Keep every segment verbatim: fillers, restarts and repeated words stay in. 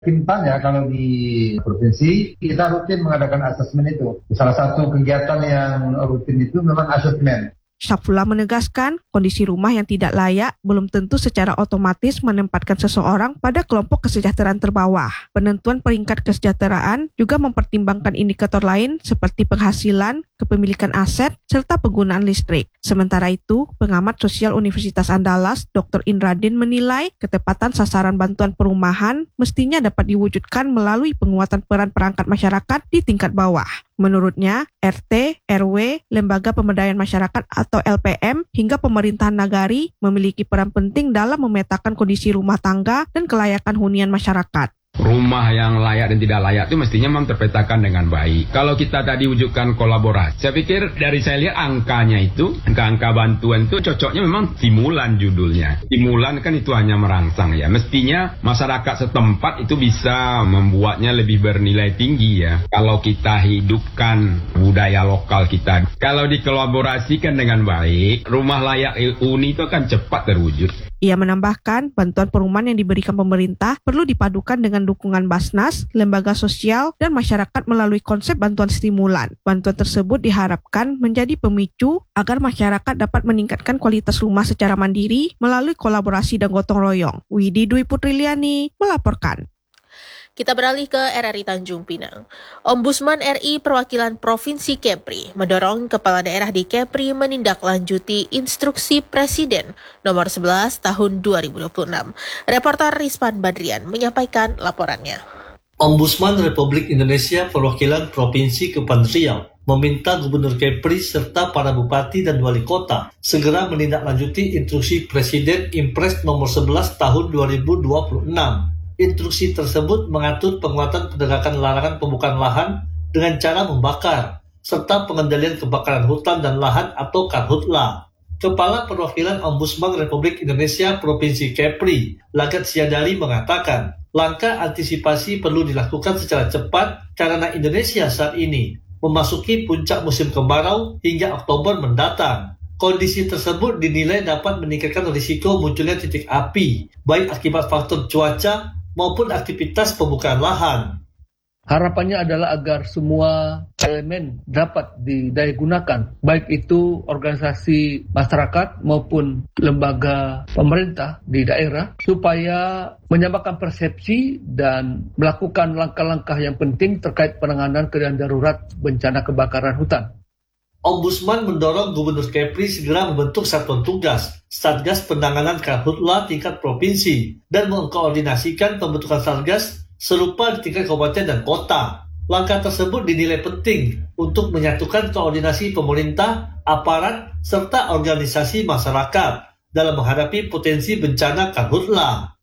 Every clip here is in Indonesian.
Timpang ya, kalau di provinsi kita rutin mengadakan asesmen itu. Salah satu kegiatan yang rutin itu memang asesmen. Syafullah menegaskan, kondisi rumah yang tidak layak belum tentu secara otomatis menempatkan seseorang pada kelompok kesejahteraan terbawah. Penentuan peringkat kesejahteraan juga mempertimbangkan indikator lain seperti penghasilan, kepemilikan aset, serta penggunaan listrik. Sementara itu, pengamat sosial Universitas Andalas, Doktor Indradin menilai ketepatan sasaran bantuan perumahan mestinya dapat diwujudkan melalui penguatan peran perangkat masyarakat di tingkat bawah. Menurutnya, R T, R W, Lembaga Pemberdayaan Masyarakat atau L P M, hingga pemerintahan nagari memiliki peran penting dalam memetakan kondisi rumah tangga dan kelayakan hunian masyarakat. Rumah yang layak dan tidak layak itu mestinya memang terpetakan dengan baik. Kalau kita tadi wujudkan kolaborasi, saya pikir dari saya lihat angkanya itu, angka-angka bantuan itu cocoknya memang stimulan judulnya. Stimulan kan itu hanya merangsang ya. Mestinya masyarakat setempat itu bisa membuatnya lebih bernilai tinggi ya. Kalau kita hidupkan budaya lokal kita. Kalau dikolaborasikan dengan baik, rumah layak huni itu akan cepat terwujud. Ia menambahkan, bantuan perumahan yang diberikan pemerintah perlu dipadukan dengan dukungan Basnas, lembaga sosial, dan masyarakat melalui konsep bantuan stimulan. Bantuan tersebut diharapkan menjadi pemicu agar masyarakat dapat meningkatkan kualitas rumah secara mandiri melalui kolaborasi dan gotong royong. Widi Dwi Putriliani melaporkan. Kita beralih ke R R I Tanjung Pinang. Ombudsman R I Perwakilan Provinsi Kepri mendorong kepala daerah di Kepri menindaklanjuti instruksi Presiden nomor sebelas tahun dua ribu dua puluh enam. Reporter Rizpan Badrian menyampaikan laporannya. Ombudsman Republik Indonesia Perwakilan Provinsi Kepulauan Riau meminta Gubernur Kepri serta para bupati dan wali kota segera menindaklanjuti instruksi Presiden Impres nomor sebelas tahun dua ribu dua puluh enam. Instruksi tersebut mengatur penguatan penegakan larangan pembukaan lahan dengan cara membakar, serta pengendalian kebakaran hutan dan lahan atau Karhutla. Kepala Perwakilan Ombudsman Republik Indonesia Provinsi Kepri, Lagat Siadari mengatakan, langkah antisipasi perlu dilakukan secara cepat karena Indonesia saat ini memasuki puncak musim kemarau hingga Oktober mendatang. Kondisi tersebut dinilai dapat meningkatkan risiko munculnya titik api, baik akibat faktor cuaca maupun aktivitas pembukaan lahan. Harapannya adalah agar semua elemen dapat didayagunakan, baik itu organisasi masyarakat maupun lembaga pemerintah di daerah, supaya menyamakan persepsi dan melakukan langkah-langkah yang penting terkait penanganan keadaan darurat bencana kebakaran hutan. Ombudsman mendorong Gubernur Kepri segera membentuk satuan tugas Satgas Penanganan Karhutla tingkat provinsi dan mengkoordinasikan pembentukan Satgas serupa di tingkat kabupaten dan kota. Langkah tersebut dinilai penting untuk menyatukan koordinasi pemerintah, aparat, serta organisasi masyarakat dalam menghadapi potensi bencana Karhutla.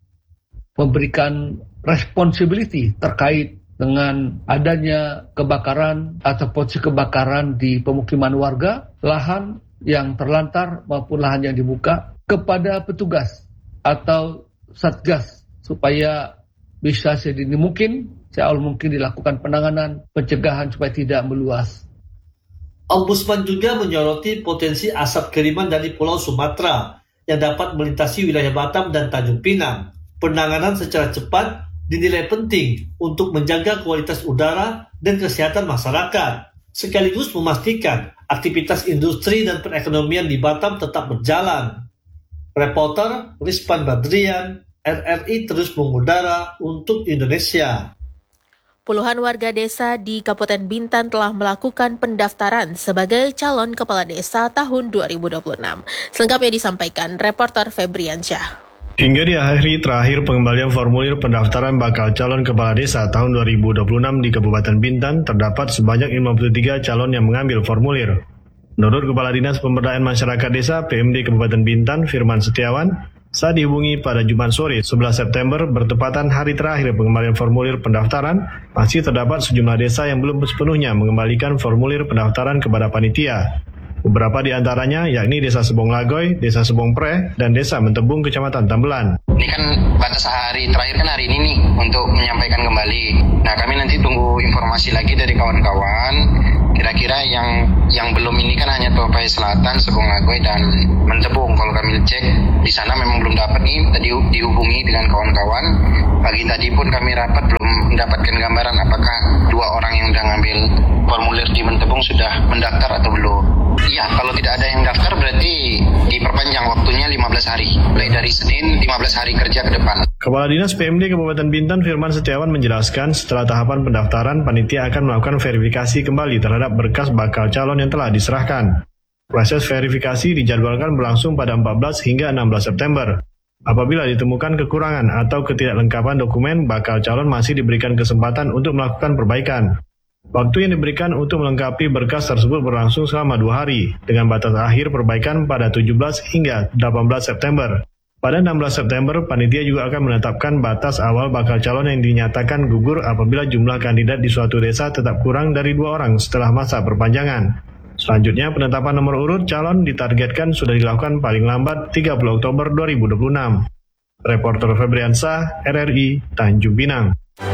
Memberikan responsibility terkait dengan adanya kebakaran atau potensi kebakaran di pemukiman warga, lahan yang terlantar maupun lahan yang dibuka kepada petugas atau satgas supaya bisa sedini mungkin, seawal mungkin dilakukan penanganan, pencegahan supaya tidak meluas. Ombudsman juga menyoroti potensi asap kiriman dari Pulau Sumatera yang dapat melintasi wilayah Batam dan Tanjung Pinang. Penanganan secara cepat dinilai penting untuk menjaga kualitas udara dan kesehatan masyarakat, sekaligus memastikan aktivitas industri dan perekonomian di Batam tetap berjalan. Reporter Rizpan Badrian, R R I terus mengudara untuk Indonesia. Puluhan warga desa di Kabupaten Bintan telah melakukan pendaftaran sebagai calon kepala desa tahun dua ribu dua puluh enam. Selengkapnya disampaikan reporter Febriansyah. Hingga di hari terakhir pengembalian formulir pendaftaran bakal calon kepala desa tahun dua ribu dua puluh enam di Kabupaten Bintan, terdapat sebanyak lima puluh tiga calon yang mengambil formulir. Menurut Kepala Dinas Pemberdayaan Masyarakat Desa P M D Kabupaten Bintan, Firman Setiawan, saat dihubungi pada Jumat sore sebelas September bertepatan hari terakhir pengembalian formulir pendaftaran, masih terdapat sejumlah desa yang belum sepenuhnya mengembalikan formulir pendaftaran kepada panitia. Beberapa di antaranya yakni Desa Sebong Lagoy, Desa Sebong Pre, dan Desa Mentebung, Kecamatan Tambelan. Ini kan batas hari terakhir kan hari ini nih untuk menyampaikan kembali. Nah, kami nanti tunggu informasi lagi dari kawan-kawan. Kira-kira yang yang belum ini kan hanya Topai Selatan, Sebongagoy dan Mentebung. Kalau kami cek di sana memang belum dapat nih. Tadi dihubungi dengan kawan-kawan. Pagi tadi pun kami rapat belum mendapatkan gambaran apakah dua orang yang sudah ngambil formulir di Mentebung sudah mendaftar atau belum. Iya, kalau tidak ada yang daftar berarti diperpanjang waktunya lima belas hari. Mulai dari Senin lima belas hari kerja ke depan. Kepala Dinas P M D Kabupaten Bintan Firman Setiawan menjelaskan setelah tahapan pendaftaran, panitia akan melakukan verifikasi kembali terhadap berkas bakal calon yang telah diserahkan. Proses verifikasi dijadwalkan berlangsung pada empat belas hingga enam belas September. Apabila ditemukan kekurangan atau ketidaklengkapan dokumen, bakal calon masih diberikan kesempatan untuk melakukan perbaikan. Waktu yang diberikan untuk melengkapi berkas tersebut berlangsung selama dua hari, dengan batas akhir perbaikan pada tujuh belas hingga delapan belas September. Pada enam belas September, panitia juga akan menetapkan batas awal bakal calon yang dinyatakan gugur apabila jumlah kandidat di suatu desa tetap kurang dari dua orang setelah masa perpanjangan. Selanjutnya, penetapan nomor urut calon ditargetkan sudah dilakukan paling lambat tiga puluh Oktober dua ribu dua puluh enam. Reporter Febriansa, R R I, Tanjung Pinang.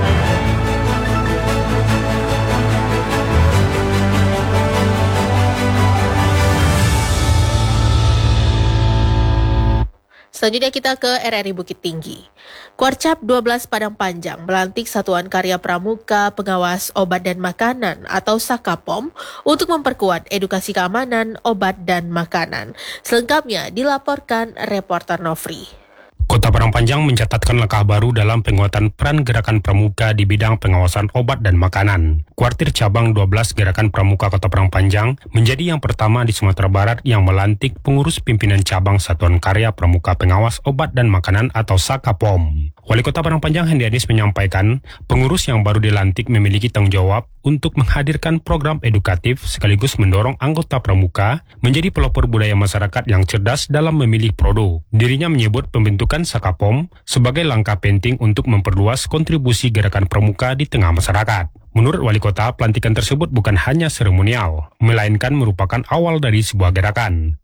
Selanjutnya kita ke R R I Bukit Tinggi. Kuarcap dua belas Padang Panjang melantik Satuan Karya Pramuka Pengawas Obat dan Makanan atau Sakapom untuk memperkuat edukasi keamanan obat dan makanan. Selengkapnya dilaporkan reporter Nofri. Kota Padang Panjang mencatatkan langkah baru dalam penguatan peran Gerakan Pramuka di bidang pengawasan obat dan makanan. Kuartir Cabang dua belas Gerakan Pramuka Kota Padang Panjang menjadi yang pertama di Sumatera Barat yang melantik pengurus pimpinan cabang Satuan Karya Pramuka Pengawas Obat dan Makanan atau Sakapom. Wali Kota Padang Panjang Hendi Anies menyampaikan, pengurus yang baru dilantik memiliki tanggung jawab untuk menghadirkan program edukatif sekaligus mendorong anggota pramuka menjadi pelopor budaya masyarakat yang cerdas dalam memilih produk. Dirinya menyebut pembentukan Sakapom sebagai langkah penting untuk memperluas kontribusi gerakan pramuka di tengah masyarakat. Menurut Wali Kota, pelantikan tersebut bukan hanya seremonial, melainkan merupakan awal dari sebuah gerakan.